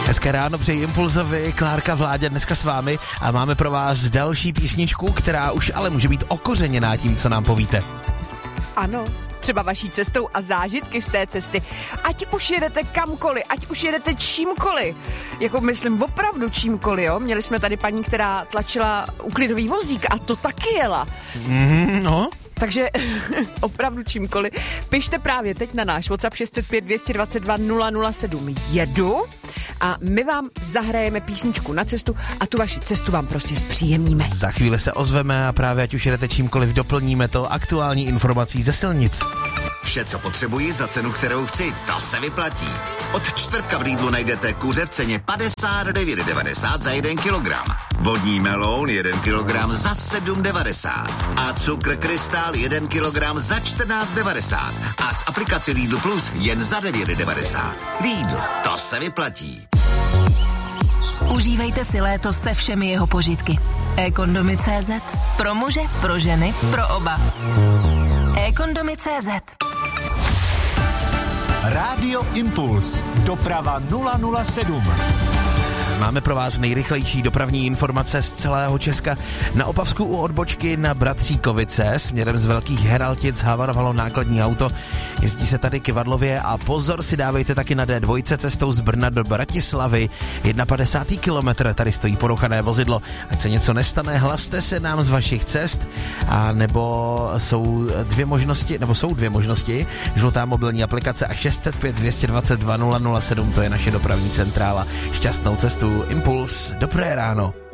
Hezké ráno přeji Impulzovi, Klárka Vláďa dneska s vámi a máme pro vás další písničku, která už ale může být okořeněná tím, co nám povíte. Ano, třeba vaší cestou a zážitky z té cesty. Ať už jedete kamkoliv, ať už jedete čímkoliv. Jako myslím opravdu čímkoliv, jo. Měli jsme tady paní, která tlačila uklidový vozík a to taky jela. No. Takže opravdu čímkoliv. Pište právě teď na náš WhatsApp 605 222 007 jedu a my vám zahrajeme písničku na cestu a tu vaši cestu vám prostě zpříjemníme. Za chvíli se ozveme a právě ať už jedete čímkoliv, doplníme to aktuální informací ze silnic. Vše, co potřebuji za cenu, kterou chci, to se vyplatí. Od čtvrtka v Lidlu najdete kuře v ceně 59,90 za 1 kilogram. Vodní meloun 1 kilogram za 7,90. A cukr krystal 1 kilogram za 14,90. A z aplikace Lidl Plus jen za 9,90. Lidl, to se vyplatí. Užívejte si léto se všemi jeho požitky. eKondomy.cz. Pro muže, pro ženy, pro oba. eKondomy.cz. Rádio Impuls. Doprava 007. Máme pro vás nejrychlejší dopravní informace z celého Česka. Na Opavsku u odbočky na Bratříkovice směrem z Velkých Heraltic havarovalo nákladní auto. Jezdí se tady Kivadlově a pozor si dávejte taky na D2 cestou z Brna do Bratislavy. 51. kilometr, tady stojí porouchané vozidlo. Ať se něco nestane, hlaste se nám z vašich cest a nebo jsou dvě možnosti. Žlutá mobilní aplikace a 605 222 007, to je naše dopravní centrála. Šťastnou cestu. Impuls, dobré ráno.